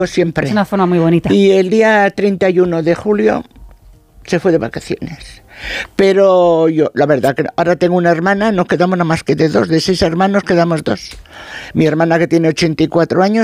Siempre. Es una zona muy bonita. Y el día 31 de julio se fue de vacaciones. Pero yo, la verdad, que ahora tengo una hermana, nos quedamos nada más que de 2, de 6 hermanos quedamos 2. Mi hermana, que tiene 84 años,